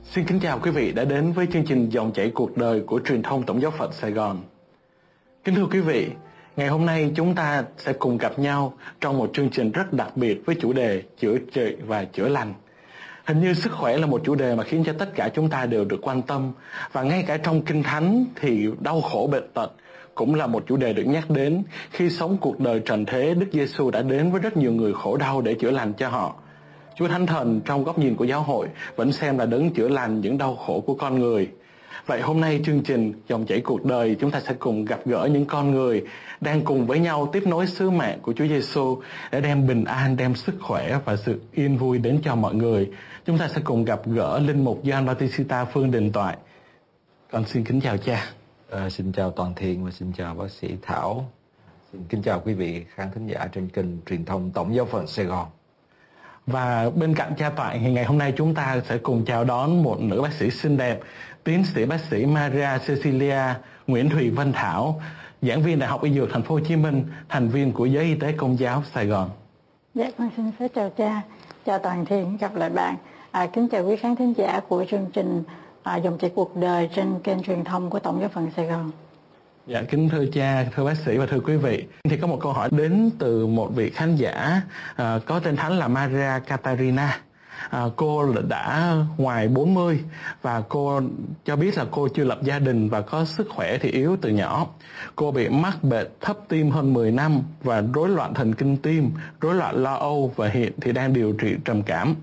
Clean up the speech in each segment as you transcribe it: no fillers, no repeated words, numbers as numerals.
Xin kính chào quý vị đã đến với chương trình Dòng chảy cuộc đời của truyền thông Tổng giáo phận Sài Gòn. Kính thưa quý vị, ngày hôm nay chúng ta sẽ cùng gặp nhau trong một chương trình rất đặc biệt với chủ đề chữa trị và chữa lành. Hình như sức khỏe là một chủ đề mà khiến cho tất cả chúng ta đều được quan tâm, và ngay cả trong Kinh Thánh thì đau khổ bệnh tật cũng là một chủ đề được nhắc đến. Khi sống cuộc đời trần thế, Đức Giêsu đã đến với rất nhiều người khổ đau để chữa lành cho họ. Chúa Thánh Thần trong góc nhìn của giáo hội vẫn xem là đấng chữa lành những đau khổ của con người. Vậy hôm nay chương trình Dòng chảy cuộc đời, chúng ta sẽ cùng gặp gỡ những con người đang cùng với nhau tiếp nối sứ mạng của Chúa Giêsu để đem bình an, đem sức khỏe và sự yên vui đến cho mọi người. Chúng ta sẽ cùng gặp gỡ linh mục Gioan Bautista Phương Đình Toại. Con xin kính chào cha. Xin chào Toàn Thiện và xin chào bác sĩ Thảo. Xin kính chào quý vị khán thính giả trên kênh truyền thông Tổng giáo phận Sài Gòn. Và bên cạnh cha Toại thì ngày hôm nay chúng ta sẽ cùng chào đón một nữ bác sĩ xinh đẹp, tiến sĩ bác sĩ Maria Cecilia Nguyễn Thùy Vân Thảo, giảng viên Đại học Y Dược Thành phố Hồ Chí Minh, thành viên của Giới Y tế Công giáo Sài Gòn. Dạ, con xin phép chào cha, chào Toàn Thiện, gặp lại bạn. Kính chào quý khán thính giả của chương trình Dòng chảy cuộc đời trên kênh truyền thông của Tổng giáo phận Sài Gòn. Dạ, kính thưa cha, thưa bác sĩ và thưa quý vị, thì có một câu hỏi đến từ một vị khán giả có tên thánh là Maria Catarina. Cô đã ngoài 40 và cô cho biết là cô chưa lập gia đình và có sức khỏe thì yếu từ nhỏ. Cô bị mắc bệnh thấp tim hơn 10 năm và rối loạn thần kinh tim, rối loạn lo âu và hiện thì đang điều trị trầm cảm.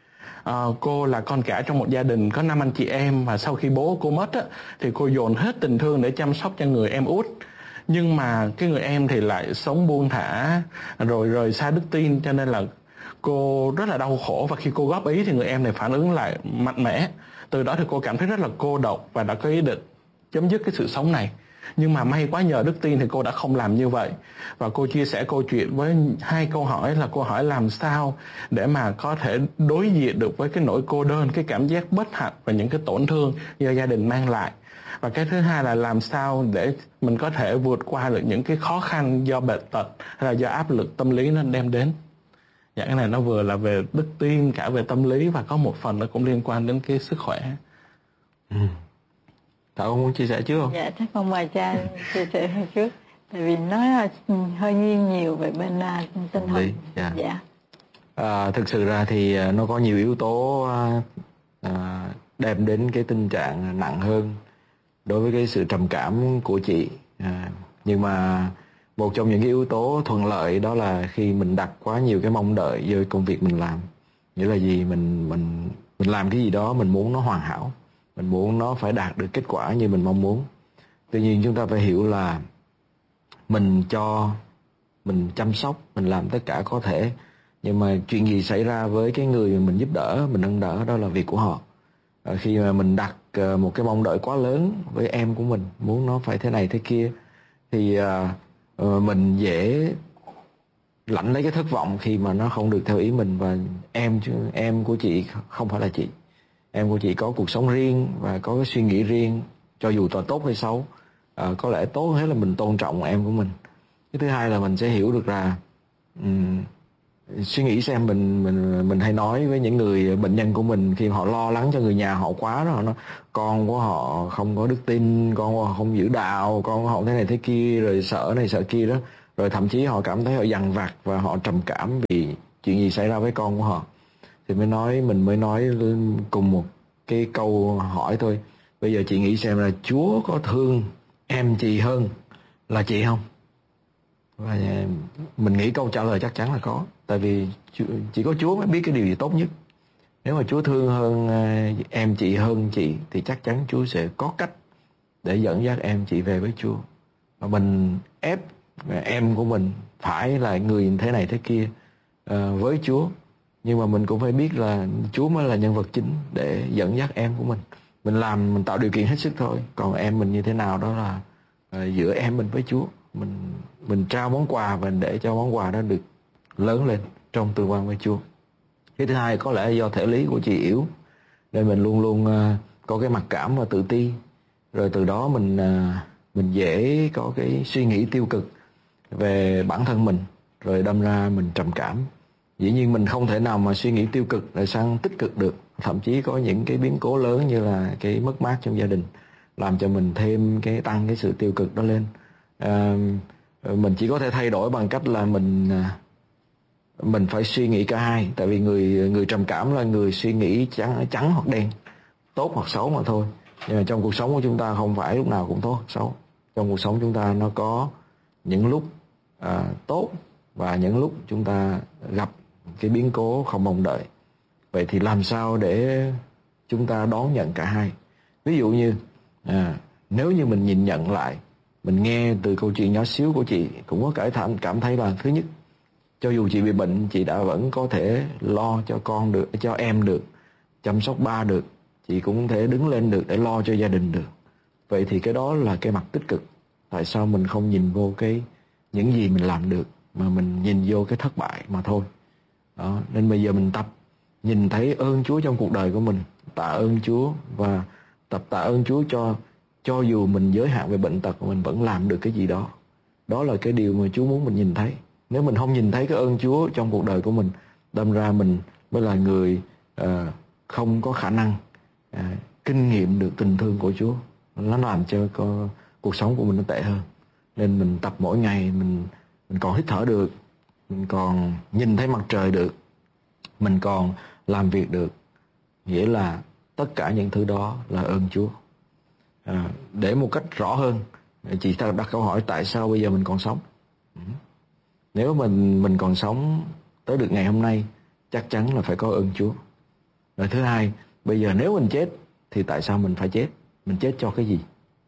Cô là con cả trong một gia đình có 5 anh chị em, và sau khi bố cô mất thì cô dồn hết tình thương để chăm sóc cho người em út. Nhưng mà cái người em thì lại sống buông thả rồi rời xa đức tin, cho nên là cô rất là đau khổ, và khi cô góp ý thì người em này phản ứng lại mạnh mẽ. Từ đó thì cô cảm thấy rất là cô độc và đã có ý định chấm dứt cái sự sống này. Nhưng mà may quá nhờ đức tin thì cô đã không làm như vậy. Và cô chia sẻ câu chuyện với 2 câu hỏi, là cô hỏi làm sao để mà có thể đối diện được với cái nỗi cô đơn, cái cảm giác bất hạnh và những cái tổn thương do gia đình mang lại. Và cái thứ hai là làm sao để mình có thể vượt qua được những cái khó khăn do bệnh tật hay là do áp lực tâm lý nó đem đến. Dạ, cái này nó vừa là về đức tin, cả về tâm lý, và có một phần nó cũng liên quan đến cái sức khỏe. Thảo có muốn chia sẻ trước không? Dạ, chắc con mời cha chia sẻ trước. Tại vì nói hơi nghiêng nhiều về bên tinh thần. Dạ. Thực sự ra thì nó có nhiều yếu tố đem đến cái tình trạng nặng hơn đối với cái sự trầm cảm của chị. Nhưng mà một trong những cái yếu tố thuận lợi đó là khi mình đặt quá nhiều cái mong đợi vô công việc mình làm. Nghĩa là gì? Mình làm cái gì đó mình muốn nó hoàn hảo, mình muốn nó phải đạt được kết quả như mình mong muốn. Tuy nhiên chúng ta phải hiểu là mình chăm sóc, mình làm tất cả có thể, nhưng mà chuyện gì xảy ra với cái người mình giúp đỡ, mình nâng đỡ, đó là việc của họ. Khi mà mình đặt một cái mong đợi quá lớn với em của mình, muốn nó phải thế này thế kia, thì mình dễ lãnh lấy cái thất vọng khi mà nó không được theo ý mình. Và em của chị không phải là chị. Em của chị có cuộc sống riêng và có cái suy nghĩ riêng, cho dù là tốt hay xấu. Có lẽ tốt hết là mình tôn trọng em của mình. Cái thứ hai là mình sẽ hiểu được là suy nghĩ xem mình hay nói với những người bệnh nhân của mình khi họ lo lắng cho người nhà họ quá đó, con của họ không có đức tin, con của họ không giữ đạo, con của họ thế này thế kia, rồi sợ này sợ kia đó, rồi thậm chí họ cảm thấy họ dằn vặt và họ trầm cảm vì chuyện gì xảy ra với con của họ. Thì mình mới nói cùng một cái câu hỏi thôi: bây giờ chị nghĩ xem là Chúa có thương em chị hơn là chị không? Và mình nghĩ câu trả lời chắc chắn là có. Tại vì chỉ có Chúa mới biết cái điều gì tốt nhất. Nếu mà Chúa thương hơn em chị hơn chị thì chắc chắn Chúa sẽ có cách để dẫn dắt em chị về với Chúa. Và mình ép em của mình phải là người thế này thế kia với Chúa. Nhưng mà mình cũng phải biết là Chúa mới là nhân vật chính để dẫn dắt em của mình. Mình tạo điều kiện hết sức thôi. Còn em mình như thế nào đó là giữa em mình với Chúa. Mình trao món quà và để cho món quà đó được lớn lên trong tương quan với Chúa. Cái thứ hai có lẽ do thể lý của chị yếu, nên mình luôn luôn có cái mặc cảm và tự ti. Rồi từ đó mình dễ có cái suy nghĩ tiêu cực về bản thân mình, rồi đâm ra mình trầm cảm. Dĩ nhiên mình không thể nào mà suy nghĩ tiêu cực lại sang tích cực được. Thậm chí có những cái biến cố lớn như là cái mất mát trong gia đình làm cho mình thêm tăng cái sự tiêu cực đó lên. Mình chỉ có thể thay đổi bằng cách là mình phải suy nghĩ cả hai. Tại vì người trầm cảm là người suy nghĩ trắng hoặc đen, tốt hoặc xấu mà thôi. Nhưng mà trong cuộc sống của chúng ta không phải lúc nào cũng tốt hoặc xấu. Trong cuộc sống chúng ta nó có những lúc tốt và những lúc chúng ta gặp cái biến cố không mong đợi. Vậy thì làm sao để chúng ta đón nhận cả hai? Ví dụ như nếu như mình nhìn nhận lại, mình nghe từ câu chuyện nhỏ xíu của chị, cũng có cảm thấy là thứ nhất, cho dù chị bị bệnh, chị đã vẫn có thể lo cho con được, cho em được, chăm sóc ba được, chị cũng thể đứng lên được để lo cho gia đình được. Vậy thì cái đó là cái mặt tích cực. Tại sao mình không nhìn vô những gì mình làm được, mà mình nhìn vô cái thất bại mà thôi. Đó, nên bây giờ mình tập nhìn thấy ơn Chúa trong cuộc đời của mình, tạ ơn Chúa, và tập tạ ơn Chúa cho dù mình giới hạn về bệnh tật, mình vẫn làm được cái gì đó. Đó là cái điều mà Chúa muốn mình nhìn thấy. Nếu mình không nhìn thấy cái ơn Chúa trong cuộc đời của mình, đâm ra mình mới là người không có khả năng kinh nghiệm được tình thương của Chúa. Nó làm cho cuộc sống của mình nó tệ hơn. Nên mình tập mỗi ngày, mình còn hít thở được, mình còn nhìn thấy mặt trời được, mình còn làm việc được, nghĩa là tất cả những thứ đó là ơn Chúa. Để một cách rõ hơn, chị ta đặt câu hỏi tại sao bây giờ mình còn sống. Nếu mình còn sống tới được ngày hôm nay, chắc chắn là phải có ơn Chúa. Rồi thứ hai, bây giờ nếu mình chết thì tại sao mình phải chết? Mình chết cho cái gì?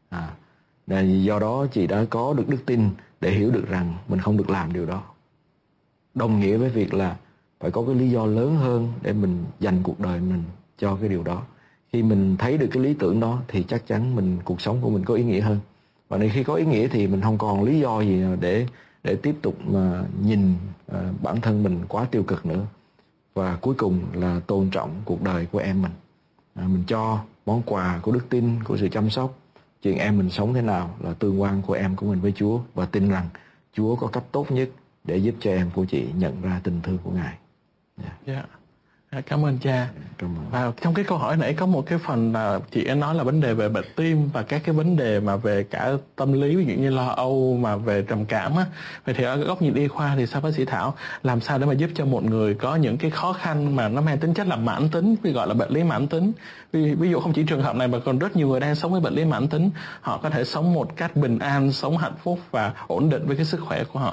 Do đó chị đã có được đức tin để hiểu được rằng mình không được làm điều đó. Đồng nghĩa với việc là phải có cái lý do lớn hơn để mình dành cuộc đời mình cho cái điều đó. Khi mình thấy được cái lý tưởng đó thì chắc chắn cuộc sống của mình có ý nghĩa hơn. Và khi có ý nghĩa thì mình không còn lý do gì để tiếp tục mà nhìn bản thân mình quá tiêu cực nữa. Và cuối cùng là tôn trọng cuộc đời của em mình. Mình cho món quà của đức tin, của sự chăm sóc. Chuyện em mình sống thế nào là tương quan của em của mình với Chúa, và tin rằng Chúa có cách tốt nhất để giúp cho em của chị nhận ra tình thương của Ngài. Cảm ơn cha. Và trong cái câu hỏi nãy có một cái phần là chị ấy nói là vấn đề về bệnh tim và các cái vấn đề mà về cả tâm lý, ví dụ như lo âu mà về trầm cảm á. Vậy thì ở góc nhìn y khoa thì sao bác sĩ Thảo làm sao để mà giúp cho một người có những cái khó khăn mà nó mang tính chất là mãn tính, vì gọi là bệnh lý mãn tính. Ví dụ không chỉ trường hợp này mà còn rất nhiều người đang sống với bệnh lý mãn tính, họ có thể sống một cách bình an, sống hạnh phúc và ổn định với cái sức khỏe của họ.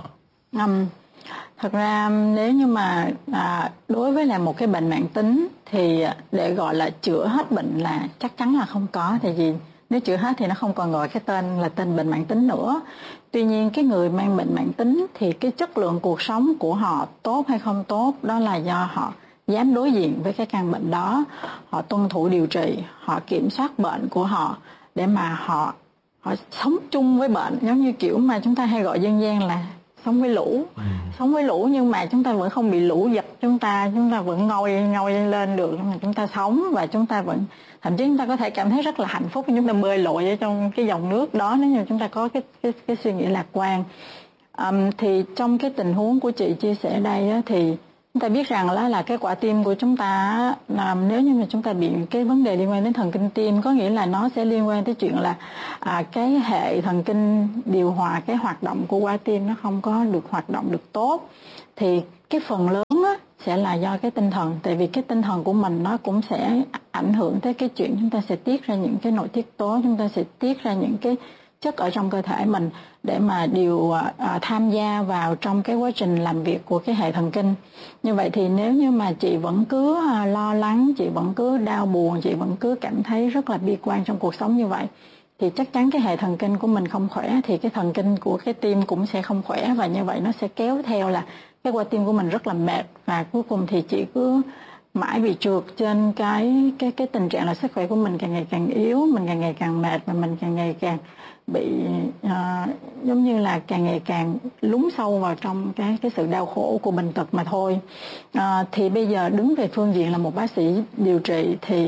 Thật ra nếu như mà đối với là một cái bệnh mãn tính thì để gọi là chữa hết bệnh là chắc chắn là không có. Tại vì nếu chữa hết thì nó không còn gọi cái tên là tên bệnh mãn tính nữa. Tuy nhiên cái người mang bệnh mãn tính thì cái chất lượng cuộc sống của họ tốt hay không tốt, đó là do họ dám đối diện với cái căn bệnh đó, họ tuân thủ điều trị, họ kiểm soát bệnh của họ để mà họ sống chung với bệnh. Giống như kiểu mà chúng ta hay gọi dân gian là sống với lũ. Sống với lũ nhưng mà chúng ta vẫn không bị lũ giật chúng ta vẫn ngoi lên được, nhưng mà chúng ta sống và chúng ta vẫn, thậm chí chúng ta có thể cảm thấy rất là hạnh phúc khi chúng ta bơi lội ở trong cái dòng nước đó, nếu như chúng ta có cái suy nghĩ lạc quan. Thì trong cái tình huống của chị chia sẻ đây á, thì chúng ta biết rằng là cái quả tim của chúng ta là nếu như mà chúng ta bị cái vấn đề liên quan đến thần kinh tim, có nghĩa là nó sẽ liên quan tới chuyện là cái hệ thần kinh điều hòa cái hoạt động của quả tim nó không có được hoạt động được tốt, thì cái phần lớn á, sẽ là do cái tinh thần. Tại vì cái tinh thần của mình nó cũng sẽ ảnh hưởng tới cái chuyện chúng ta sẽ tiết ra những cái nội tiết tố, chúng ta sẽ tiết ra những cái chất ở trong cơ thể mình để mà tham gia vào trong cái quá trình làm việc của cái hệ thần kinh. Như vậy thì nếu như mà chị vẫn cứ lo lắng, chị vẫn cứ đau buồn, chị vẫn cứ cảm thấy rất là bi quan trong cuộc sống như vậy, thì chắc chắn cái hệ thần kinh của mình không khỏe, thì cái thần kinh của cái tim cũng sẽ không khỏe, và như vậy nó sẽ kéo theo là cái quả tim của mình rất là mệt, và cuối cùng thì chị cứ mãi bị trượt trên cái tình trạng là sức khỏe của mình càng ngày càng yếu, mình càng ngày càng mệt, và mình càng ngày càng bị giống như là càng ngày càng lún sâu vào trong cái sự đau khổ của bệnh tật mà thôi. Thì bây giờ đứng về phương diện là một bác sĩ điều trị thì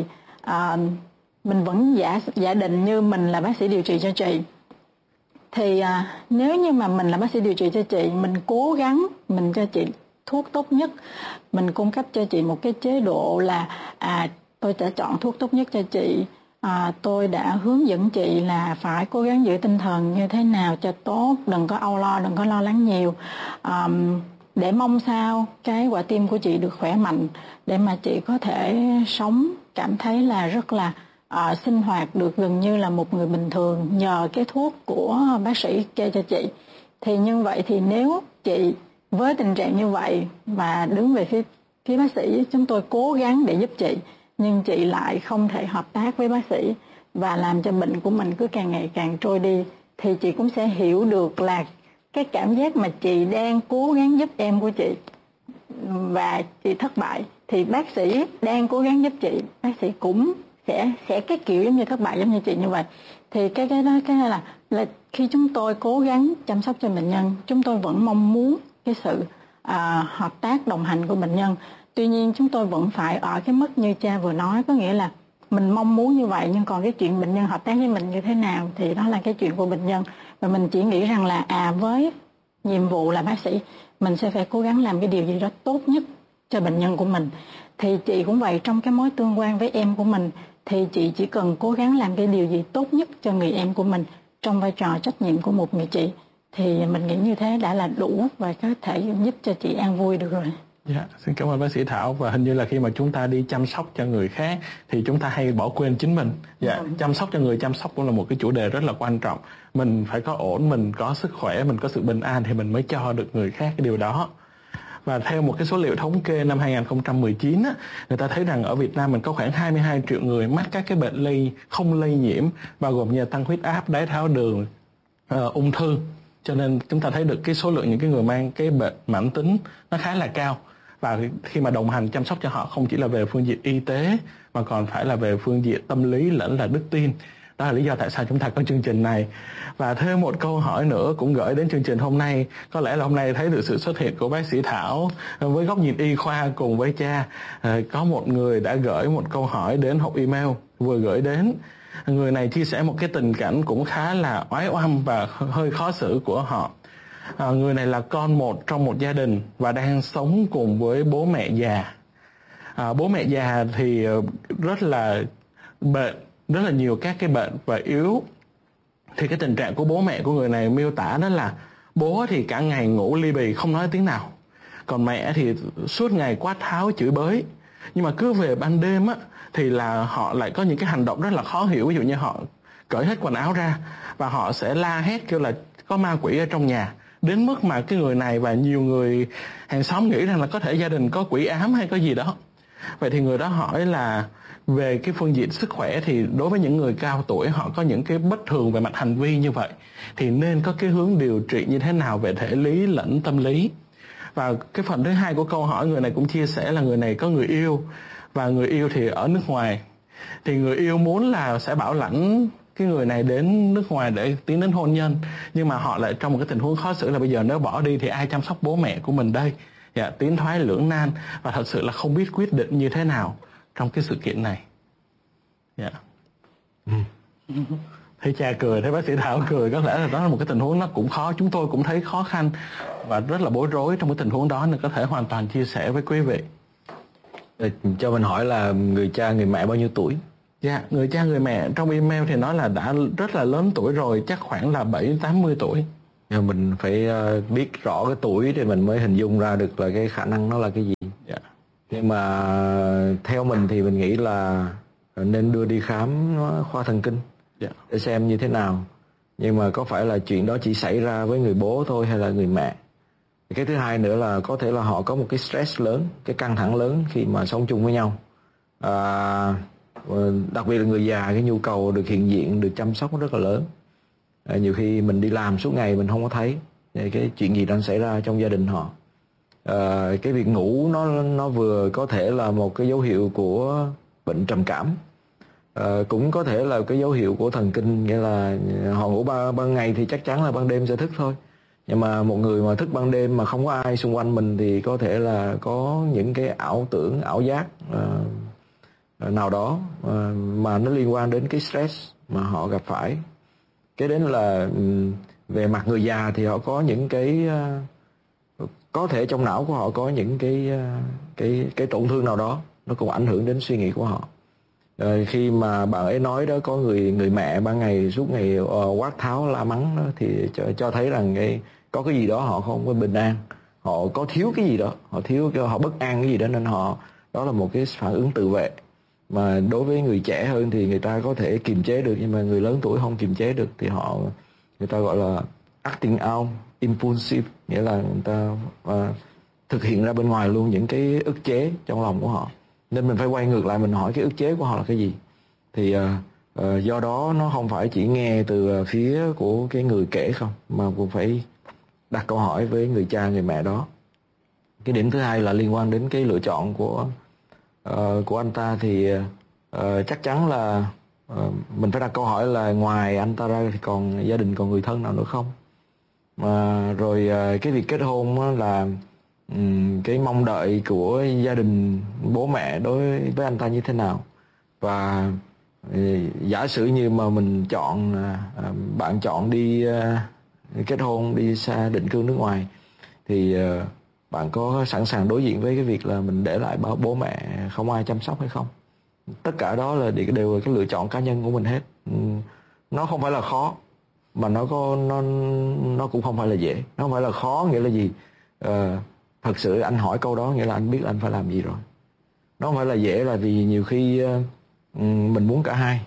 mình vẫn giả định như mình là bác sĩ điều trị cho chị. Thì nếu như mà mình là bác sĩ điều trị cho chị, mình cố gắng mình cho chị thuốc tốt nhất. Mình cung cấp cho chị một cái chế độ là tôi sẽ chọn thuốc tốt nhất cho chị. Tôi đã hướng dẫn chị là phải cố gắng giữ tinh thần như thế nào cho tốt, đừng có âu lo, đừng có lo lắng nhiều, để mong sao cái quả tim của chị được khỏe mạnh, để mà chị có thể sống cảm thấy là rất là sinh hoạt được gần như là một người bình thường nhờ cái thuốc của bác sĩ kê cho chị. Thì như vậy thì nếu chị với tình trạng như vậy và đứng về phía bác sĩ, chúng tôi cố gắng để giúp chị, nhưng chị lại không thể hợp tác với bác sĩ và làm cho bệnh của mình cứ càng ngày càng trôi đi, thì chị cũng sẽ hiểu được là cái cảm giác mà chị đang cố gắng giúp em của chị và chị thất bại, thì bác sĩ đang cố gắng giúp chị, bác sĩ cũng sẽ cái kiểu giống như thất bại giống như chị như vậy. Thì cái đó là khi chúng tôi cố gắng chăm sóc cho bệnh nhân, chúng tôi vẫn mong muốn cái sự hợp tác đồng hành của bệnh nhân. Tuy nhiên chúng tôi vẫn phải ở cái mức như cha vừa nói, có nghĩa là mình mong muốn như vậy, nhưng còn cái chuyện bệnh nhân hợp tác với mình như thế nào thì đó là cái chuyện của bệnh nhân. Và mình chỉ nghĩ rằng là với nhiệm vụ là bác sĩ, mình sẽ phải cố gắng làm cái điều gì đó tốt nhất cho bệnh nhân của mình. Thì chị cũng vậy, trong cái mối tương quan với em của mình thì chị chỉ cần cố gắng làm cái điều gì tốt nhất cho người em của mình trong vai trò trách nhiệm của một người chị, thì mình nghĩ như thế đã là đủ và có thể giúp cho chị an vui được rồi. Dạ, xin cảm ơn bác sĩ Thảo. Và hình như là khi mà chúng ta đi chăm sóc cho người khác thì chúng ta hay bỏ quên chính mình. Dạ, chăm sóc cho người chăm sóc cũng là một cái chủ đề rất là quan trọng. Mình phải có ổn, mình có sức khỏe, mình có sự bình an thì mình mới cho được người khác cái điều đó. Và theo một cái số liệu thống kê năm 2019 á, người ta thấy rằng ở Việt Nam mình có khoảng 22 triệu người mắc các cái bệnh không lây nhiễm, bao gồm như tăng huyết áp, đái tháo đường, ung thư. Cho nên chúng ta thấy được cái số lượng những cái người mang cái bệnh mãn tính nó khá là cao. Và khi mà đồng hành chăm sóc cho họ không chỉ là về phương diện y tế mà còn phải là về phương diện tâm lý lẫn là đức tin. Đó là lý do tại sao chúng ta có chương trình này. Và thêm một câu hỏi nữa cũng gửi đến chương trình hôm nay. Có lẽ là hôm nay thấy được sự xuất hiện của bác sĩ Thảo với góc nhìn y khoa cùng với cha. Có một người đã gửi một câu hỏi đến hộp email vừa gửi đến. Người này chia sẻ một cái tình cảnh cũng khá là oái oăm và hơi khó xử của họ. Người này là con một trong một gia đình và đang sống cùng với bố mẹ già. Bố mẹ già thì rất là bệnh, rất là nhiều các cái bệnh và yếu. Thì cái tình trạng của bố mẹ của người này miêu tả đó là bố thì cả ngày ngủ li bì không nói tiếng nào, còn mẹ thì suốt ngày quát tháo chửi bới. Nhưng mà cứ về ban đêm á thì là họ lại có những cái hành động rất là khó hiểu. Ví dụ như họ cởi hết quần áo ra và họ sẽ la hét kêu là có ma quỷ ở trong nhà, đến mức mà cái người này và nhiều người hàng xóm nghĩ rằng là có thể gia đình có quỷ ám hay có gì đó. Vậy thì người đó hỏi là về cái phương diện sức khỏe thì đối với những người cao tuổi họ có những cái bất thường về mặt hành vi như vậy thì nên có cái hướng điều trị như thế nào về thể lý lẫn tâm lý. Và cái phần thứ hai của câu hỏi, người này cũng chia sẻ là người này có người yêu và người yêu thì ở nước ngoài. Thì người yêu muốn là sẽ bảo lãnh cái người này đến nước ngoài để tiến đến hôn nhân, nhưng mà họ lại trong một cái tình huống khó xử là bây giờ nếu bỏ đi thì ai chăm sóc bố mẹ của mình đây. Dạ, tiến thoái lưỡng nan và thật sự là không biết quyết định như thế nào trong cái sự kiện này. Dạ. Thấy cha cười, thấy bác sĩ Thảo cười, có lẽ là đó là một cái tình huống nó cũng khó, chúng tôi cũng thấy khó khăn và rất là bối rối trong cái tình huống đó, nên có thể hoàn toàn chia sẻ với quý vị. Cho mình hỏi là người cha người mẹ bao nhiêu tuổi? Dạ, người cha người mẹ trong email thì nói là đã rất là lớn tuổi rồi, chắc khoảng là 70-80 tuổi. Nhưng mình phải biết rõ cái tuổi thì mình mới hình dung ra được là cái khả năng nó là cái gì. Dạ. Nhưng mà theo mình thì mình nghĩ là nên đưa đi khám khoa thần kinh để xem như thế nào. Nhưng mà có phải là chuyện đó chỉ xảy ra với người bố thôi hay là người mẹ? Cái thứ hai nữa là có thể là họ có một cái stress lớn, cái căng thẳng lớn khi mà sống chung với nhau. Đặc biệt là người già, cái nhu cầu được hiện diện, được chăm sóc rất là lớn. Nhiều khi mình đi làm suốt ngày mình không có thấy cái chuyện gì đang xảy ra trong gia đình họ. Cái việc ngủ nó vừa có thể là một cái dấu hiệu của bệnh trầm cảm, cũng có thể là cái dấu hiệu của thần kinh, nghĩa là họ ngủ ban ngày thì chắc chắn là ban đêm sẽ thức thôi. Nhưng mà một người mà thức ban đêm mà không có ai xung quanh mình thì có thể là có những cái ảo tưởng, ảo giác nào đó mà nó liên quan đến cái stress mà họ gặp phải. Cái đến là về mặt người già thì họ có những cái có thể trong não của họ có những cái tổn thương nào đó, nó cũng ảnh hưởng đến suy nghĩ của họ. Khi mà bạn ấy nói đó, có người mẹ ban ngày suốt ngày quát tháo la mắng đó, thì cho thấy rằng có cái gì đó họ không có bình an, họ có thiếu cái gì đó, họ bất an cái gì đó, nên đó là một cái phản ứng tự vệ. Mà đối với người trẻ hơn thì người ta có thể kiềm chế được, nhưng mà người lớn tuổi không kiềm chế được thì người ta gọi là acting out impulsive, nghĩa là người ta thực hiện ra bên ngoài luôn những cái ức chế trong lòng của họ. Nên mình phải quay ngược lại, mình hỏi cái ức chế của họ là cái gì. Thì do đó nó không phải chỉ nghe từ phía của cái người kể không, mà cũng phải đặt câu hỏi với người cha người mẹ đó. Cái điểm thứ hai là liên quan đến cái lựa chọn của anh ta. Thì chắc chắn là mình phải đặt câu hỏi là ngoài anh ta ra thì còn gia đình, còn người thân nào nữa không. Rồi cái việc kết hôn là cái mong đợi của gia đình bố mẹ đối với anh ta như thế nào. Và giả sử như mà mình bạn chọn đi kết hôn, đi xa định cư nước ngoài, thì bạn có sẵn sàng đối diện với cái việc là mình để lại bố mẹ không ai chăm sóc hay không? Tất cả đó là đều là cái lựa chọn cá nhân của mình hết. Nó không phải là khó, mà nó cũng không phải là dễ. Nó không phải là khó nghĩa là gì? Thật sự anh hỏi câu đó nghĩa là anh biết là anh phải làm gì rồi. Nó không phải là dễ là vì nhiều khi mình muốn cả hai.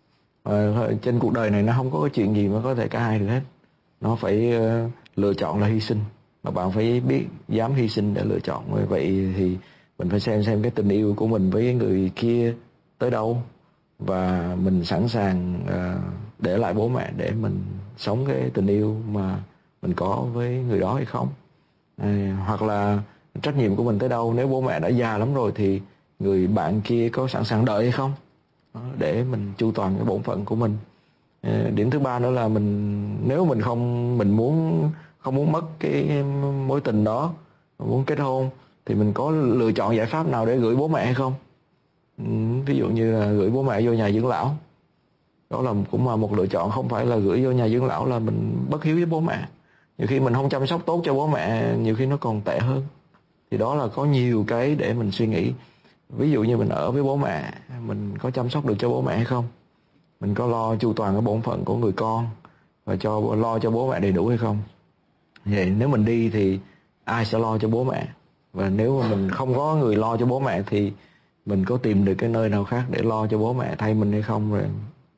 Trên cuộc đời này nó không có cái chuyện gì mà có thể cả hai được hết. Nó phải lựa chọn là hy sinh, mà bạn phải biết dám hy sinh để lựa chọn. Vậy thì mình phải xem cái tình yêu của mình với người kia tới đâu, và mình sẵn sàng để lại bố mẹ để mình sống cái tình yêu mà mình có với người đó hay không. Hoặc là trách nhiệm của mình tới đâu, nếu bố mẹ đã già lắm rồi thì người bạn kia có sẵn sàng đợi hay không, để mình chu toàn cái bổn phận của mình. Điểm thứ ba nữa là nếu mình không muốn mất cái mối tình đó, muốn kết hôn, thì mình có lựa chọn giải pháp nào để gửi bố mẹ hay không. Ví dụ như là gửi bố mẹ vô nhà dưỡng lão, đó cũng là một lựa chọn. Không phải là gửi vô nhà dưỡng lão là mình bất hiếu với bố mẹ. Nhiều khi mình không chăm sóc tốt cho bố mẹ, nhiều khi nó còn tệ hơn. Thì đó là có nhiều cái để mình suy nghĩ. Ví dụ như mình ở với bố mẹ, mình có chăm sóc được cho bố mẹ hay không? Mình có lo chu toàn cái bổn phận của người con và lo cho bố mẹ đầy đủ hay không? Vậy nếu mình đi thì ai sẽ lo cho bố mẹ? Và nếu mà mình không có người lo cho bố mẹ thì mình có tìm được cái nơi nào khác để lo cho bố mẹ thay mình hay không? Rồi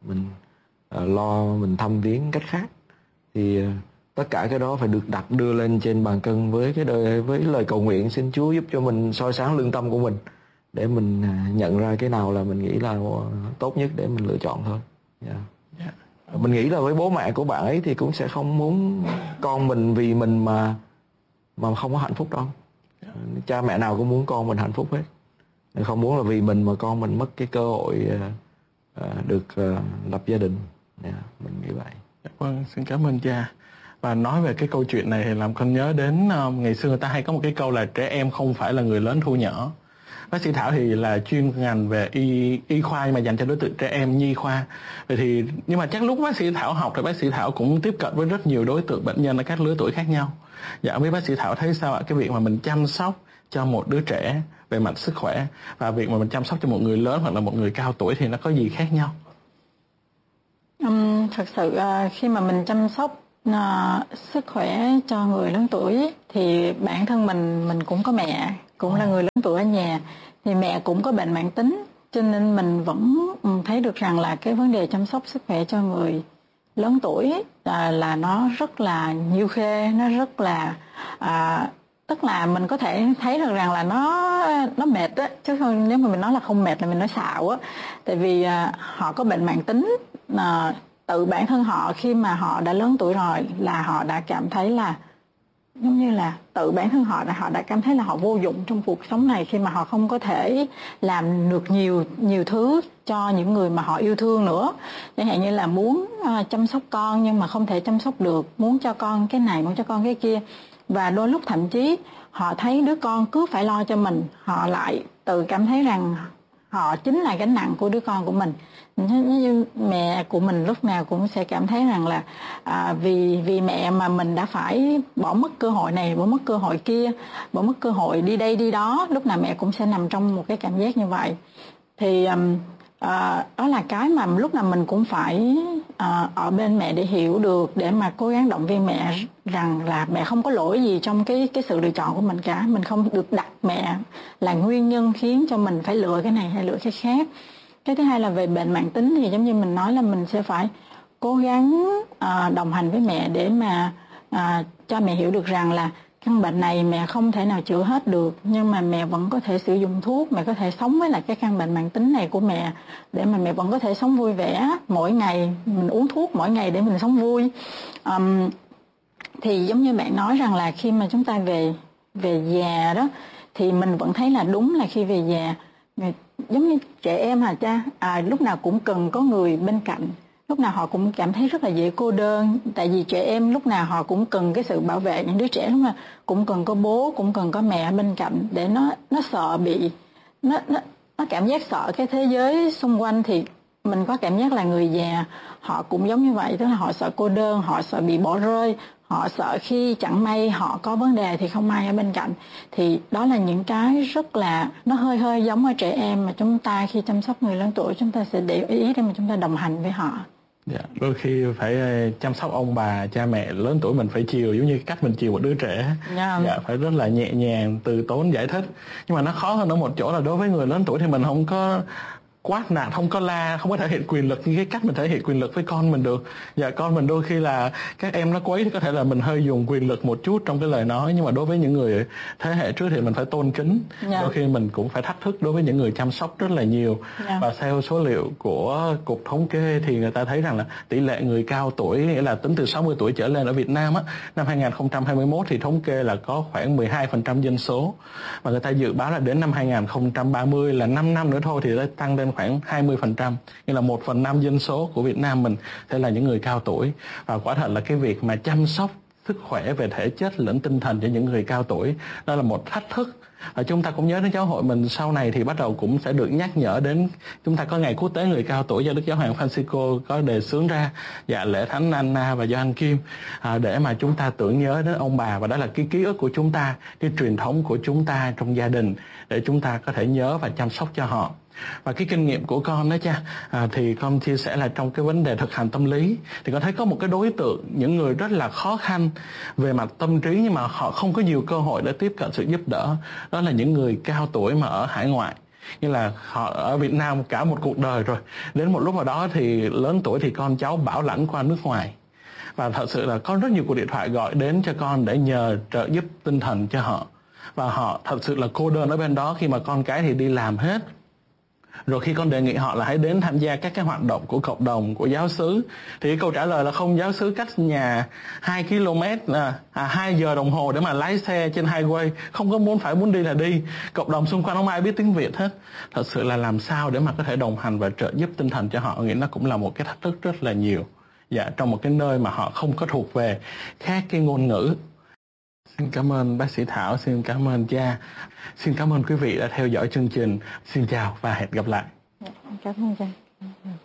mình thăm viếng cách khác. Thì tất cả cái đó phải được đưa lên trên bàn cân với lời cầu nguyện, xin Chúa giúp cho mình soi sáng lương tâm của mình, để mình nhận ra cái nào là mình nghĩ là tốt nhất để mình lựa chọn thôi. Mình nghĩ là với bố mẹ của bạn ấy thì cũng sẽ không muốn con mình vì mình mà không có hạnh phúc đâu. Cha mẹ nào cũng muốn con mình hạnh phúc hết, không muốn là vì mình mà con mình mất cái cơ hội được lập gia đình. Mình nghĩ vậy. Vâng, xin cảm ơn cha. Và nói về cái câu chuyện này thì làm con nhớ đến ngày xưa người ta hay có một cái câu là trẻ em không phải là người lớn thu nhỏ. Bác sĩ Thảo thì là chuyên ngành về y khoa nhưng mà dành cho đối tượng trẻ em, nhi khoa. Vậy thì nhưng mà chắc lúc bác sĩ Thảo học thì bác sĩ Thảo cũng tiếp cận với rất nhiều đối tượng bệnh nhân ở các lứa tuổi khác nhau. Dạ, với bác sĩ Thảo thấy sao ạ? Cái việc mà mình chăm sóc cho một đứa trẻ về mặt sức khỏe và việc mà mình chăm sóc cho một người lớn hoặc là một người cao tuổi thì nó có gì khác nhau? Thật sự khi mà mình chăm sóc sức khỏe cho người lớn tuổi thì bản thân mình cũng có mẹ, cũng là người lớn tuổi ở nhà, thì mẹ cũng có bệnh mãn tính, cho nên mình vẫn thấy được rằng là cái vấn đề chăm sóc sức khỏe cho người lớn tuổi là nó rất là nhiều khê, nó rất là tức là mình có thể thấy được rằng là nó mệt á, chứ không, nếu mà mình nói là không mệt là mình nói xạo á. Tại vì họ có bệnh mãn tính, tự bản thân họ khi mà họ đã lớn tuổi rồi là họ đã cảm thấy là giống như là tự bản thân họ đã cảm thấy là họ vô dụng trong cuộc sống này, khi mà họ không có thể làm được nhiều thứ cho những người mà họ yêu thương nữa. Chẳng hạn như là muốn chăm sóc con nhưng mà không thể chăm sóc được, muốn cho con cái này, muốn cho con cái kia. Và đôi lúc thậm chí họ thấy đứa con cứ phải lo cho mình, họ lại tự cảm thấy rằng họ chính là gánh nặng của đứa con của mình. Như mẹ của mình lúc nào cũng sẽ cảm thấy rằng là vì mẹ mà mình đã phải bỏ mất cơ hội này, bỏ mất cơ hội kia, bỏ mất cơ hội đi đây đi đó, lúc nào mẹ cũng sẽ nằm trong một cái cảm giác như vậy. Thì đó là cái mà lúc nào mình cũng phải ở bên mẹ để hiểu được, để mà cố gắng động viên mẹ rằng là mẹ không có lỗi gì trong cái sự lựa chọn của mình cả. Mình không được đặt mẹ là nguyên nhân khiến cho mình phải lựa cái này hay lựa cái khác. Cái thứ hai là về bệnh mãn tính thì giống như mình nói là mình sẽ phải cố gắng đồng hành với mẹ để mà cho mẹ hiểu được rằng là căn bệnh này mẹ không thể nào chữa hết được, nhưng mà mẹ vẫn có thể sử dụng thuốc, mẹ có thể sống với lại cái căn bệnh mãn tính này của mẹ để mà mẹ vẫn có thể sống vui vẻ mỗi ngày. Mình uống thuốc mỗi ngày để mình sống vui. Thì giống như bạn nói rằng là khi mà chúng ta về già đó thì mình vẫn thấy là đúng là khi về già giống như trẻ em hả cha, lúc nào cũng cần có người bên cạnh, lúc nào họ cũng cảm thấy rất là dễ cô đơn. Tại vì trẻ em lúc nào họ cũng cần cái sự bảo vệ, những đứa trẻ lúc nào cũng cần có bố, cũng cần có mẹ bên cạnh để nó sợ bị nó cảm giác sợ cái thế giới xung quanh. Thì mình có cảm giác là người già họ cũng giống như vậy, tức là họ sợ cô đơn, họ sợ bị bỏ rơi, họ sợ khi chẳng may họ có vấn đề thì không ai ở bên cạnh. Thì đó là những cái rất là nó hơi giống ở trẻ em mà chúng ta khi chăm sóc người lớn tuổi chúng ta sẽ để ý để mà chúng ta đồng hành với họ. Dạ, đôi khi phải chăm sóc ông bà, cha mẹ lớn tuổi mình phải chiều giống như cách mình chiều một đứa trẻ. Dạ, phải rất là nhẹ nhàng, từ tốn, giải thích. Nhưng mà nó khó hơn ở một chỗ là đối với người lớn tuổi thì mình không có quát nạt, không có la, không có thể hiện quyền lực như cái cách mình thể hiện quyền lực với con mình được. Dạ, con mình đôi khi là các em nó quấy thì có thể là mình hơi dùng quyền lực một chút trong cái lời nói, nhưng mà đối với những người thế hệ trước thì mình phải tôn kính. Đôi khi mình cũng phải thách thức đối với những người chăm sóc rất là nhiều. Và theo số liệu của Cục Thống kê thì người ta thấy rằng là tỷ lệ người cao tuổi, nghĩa là tính từ 60 tuổi trở lên ở Việt Nam á, năm 2021 thì thống kê là có khoảng 12% dân số. Và người ta dự báo là đến năm 2030 là 5 năm nữa thôi thì sẽ tăng lên khoảng 20%, nghĩa là 1/5 dân số của Việt Nam mình sẽ là những người cao tuổi. Và quả thật là cái việc mà chăm sóc sức khỏe về thể chất lẫn tinh thần cho những người cao tuổi đó là một thách thức. Và chúng ta cũng nhớ đến giáo hội mình sau này thì bắt đầu cũng sẽ được nhắc nhở đến, chúng ta có ngày quốc tế người cao tuổi do Đức Giáo hoàng Francisco có đề xướng ra, dạ, lễ Thánh Anna và Gioan Kim, để mà chúng ta tưởng nhớ đến ông bà. Và đó là cái ký ức của chúng ta, cái truyền thống của chúng ta trong gia đình để chúng ta có thể nhớ và chăm sóc cho họ. Và cái kinh nghiệm của con đó cha, thì con chia sẻ là trong cái vấn đề thực hành tâm lý thì con thấy có một cái đối tượng, những người rất là khó khăn về mặt tâm trí nhưng mà họ không có nhiều cơ hội để tiếp cận sự giúp đỡ. Đó là những người cao tuổi mà ở hải ngoại, như là họ ở Việt Nam cả một cuộc đời rồi, đến một lúc nào đó thì lớn tuổi thì con cháu bảo lãnh qua nước ngoài. Và thật sự là có rất nhiều cuộc điện thoại gọi đến cho con để nhờ trợ giúp tinh thần cho họ. Và họ thật sự là cô đơn ở bên đó khi mà con cái thì đi làm hết. Rồi khi con đề nghị họ là hãy đến tham gia các cái hoạt động của cộng đồng, của giáo xứ, thì câu trả lời là không, giáo xứ cách nhà 2 km, 2 giờ đồng hồ để mà lái xe trên highway, không có muốn đi là đi. Cộng đồng xung quanh không ai biết tiếng Việt hết. Thật sự là làm sao để mà có thể đồng hành và trợ giúp tinh thần cho họ, nghĩ nó cũng là một cái thách thức rất là nhiều. Dạ, trong một cái nơi mà họ không có thuộc về khác cái ngôn ngữ. Xin cảm ơn bác sĩ Thảo, xin cảm ơn cha, xin cảm ơn quý vị đã theo dõi chương trình. Xin chào và hẹn gặp lại. Cảm ơn cha.